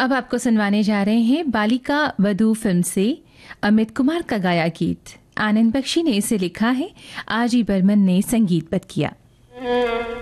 अब आपको सुनवाने जा रहे हैं बालिका वधू फिल्म से अमित कुमार का गाया गीत। आनंद बख्शी ने इसे लिखा है, आर जी बर्मन ने संगीतबद्ध किया।